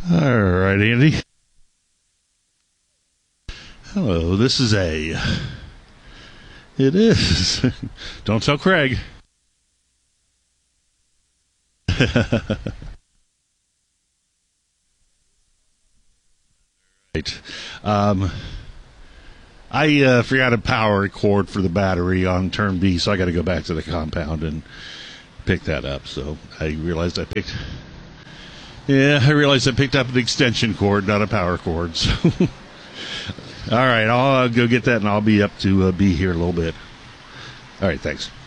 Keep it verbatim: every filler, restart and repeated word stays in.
All right, Andy. Hello, this is A. It is. Don't tell Craig. Right. Um, I uh, forgot a power cord for the battery on turn B, so I got to go back to the compound and pick that up. So I realized I picked. Yeah, I realized I picked up an extension cord, not a power cord. So, all right, I'll uh, go get that, and I'll be up to uh, be here a little bit. All right, thanks.